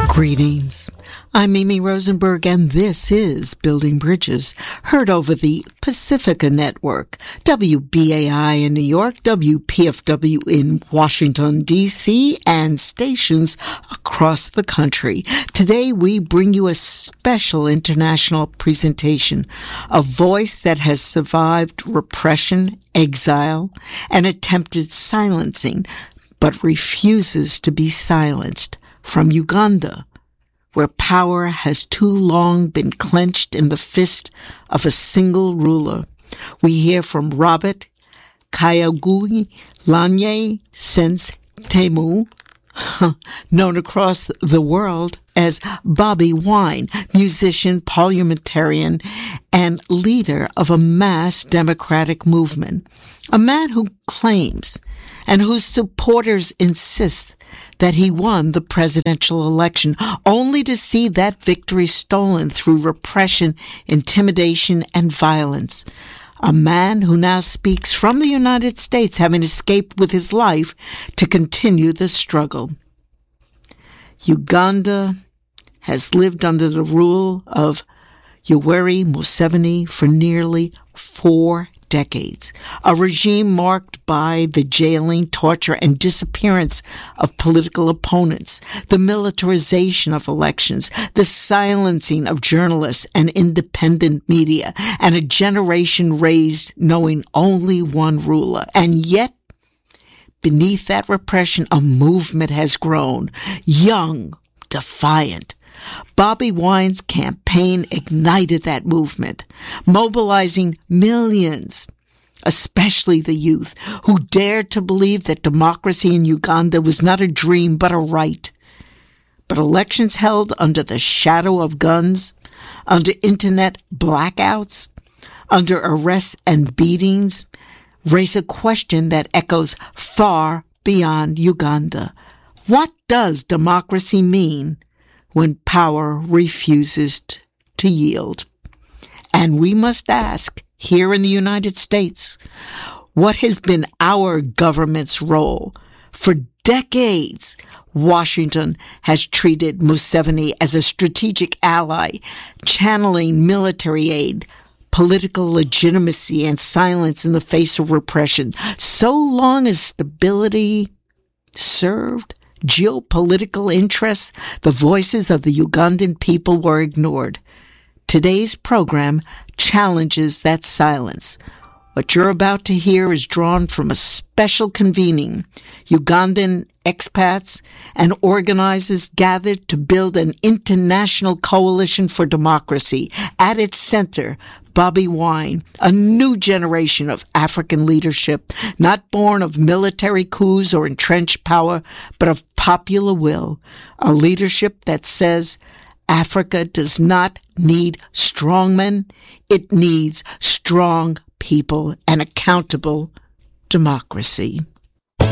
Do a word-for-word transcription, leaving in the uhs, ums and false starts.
Greetings. I'm Mimi Rosenberg, and this is Building Bridges, heard over the Pacifica Network, W B A I in New York, W P F W in Washington, D C, and stations across the country. Today, we bring you a special international presentation, a voice that has survived repression, exile, and attempted silencing, but refuses to be silenced, from Uganda, where power has too long been clenched in the fist of a single ruler. We hear from Robert Kyagulanyi Ssentamu, known across the world as Bobi Wine, musician, parliamentarian, and leader of a mass democratic movement. A man who claims and whose supporters insist that he won the presidential election, only to see that victory stolen through repression, intimidation, and violence. A man who now speaks from the United States, having escaped with his life to continue the struggle. Uganda has lived under the rule of Yoweri Museveni for nearly four decades, a regime marked by the jailing, torture, and disappearance of political opponents, the militarization of elections, the silencing of journalists and independent media, and a generation raised knowing only one ruler. And yet, beneath that repression, a movement has grown, young, defiant. Bobi Wine's campaign ignited that movement, mobilizing millions, especially the youth, who dared to believe that democracy in Uganda was not a dream but a right. But elections held under the shadow of guns, under internet blackouts, under arrests and beatings, raise a question that echoes far beyond Uganda. What does democracy mean when power refuses t- to yield? And we must ask, here in the United States, what has been our government's role? For decades, Washington has treated Museveni as a strategic ally, channeling military aid, political legitimacy, and silence in the face of repression. So long as stability served geopolitical interests, the voices of the Ugandan people were ignored. Today's program challenges that silence. What you're about to hear is drawn from a special convening. Ugandan expats and organizers gathered to build an international coalition for democracy. At its center, Bobi Wine, a new generation of African leadership, not born of military coups or entrenched power, but of popular will, a leadership that says Africa does not need strongmen, it needs strong people and accountable democracy.